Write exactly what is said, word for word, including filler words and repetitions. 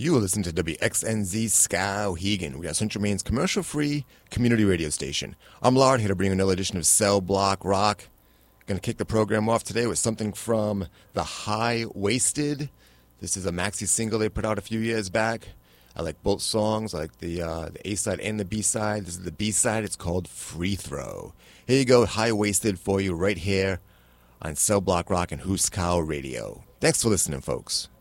You are listening to W X N Z Skowhegan. We are Central Maine's commercial-free community radio station. I'm Lard, here to bring you another edition of Cell Block Rock. Going to kick the program off today with something from The High Waisted. This is a maxi single they put out a few years back. I like both songs. I like the uh, the A-side and the B-side. This is the B-side. It's called Free Throw. Here you go, High Waisted for you right here on Cell Block Rock and Huskow Radio. Thanks for listening, folks.